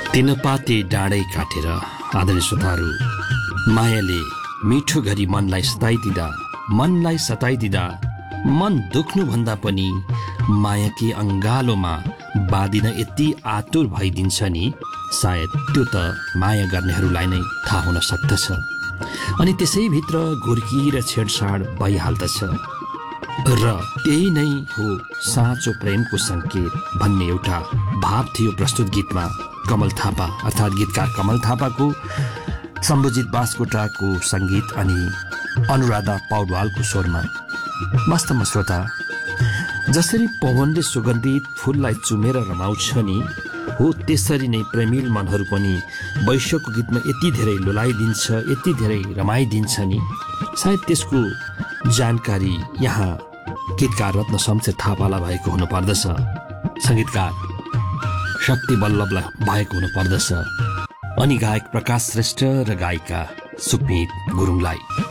तीन पाते डाँडै काटेर आदरणीय श्रोताहरू, मायाले मिठो गरी मनलाई सताइदिँदा मन दुख्नुभन्दा पनि मायाकी अङ्गालोमा बाँधिन यति आतुर भइदिन्छ नि, सायद त्यो त माया गर्नेहरूलाई नै थाहा हुन सक्दछ। अनि त्यसैभित्र घुर्की र छेडछाड भइहाल्दछ र त्यही नै हो साँचो प्रेमको सङ्केत भन्ने एउटा भाव थियो प्रस्तुत गीतमा। कमल थापा अर्थात् गीतकार कमल थापाको, सम्बोजित बासकोटाको सङ्गीत अनि अनुराधा पौडवालको स्वरमा। वास्तवमा श्रोता, जसरी पवनले सुगन्धित फुललाई चुमेर रमाउँछ नि, हो त्यसरी नै प्रेमिल मनहरू पनि वैश्यको गीतमा यति धेरै लुलाइदिन्छ, यति धेरै रमाइदिन्छ नि, सायद त्यसको जानकारी यहाँ गीतकार रत्न शमशेर थापालाई भएको हुनुपर्दछ, सङ्गीतकार शक्ति बल्लभलाई भएको हुनुपर्दछ, अनि गायक प्रकाश श्रेष्ठ र गायिका सुकमित गुरुङलाई।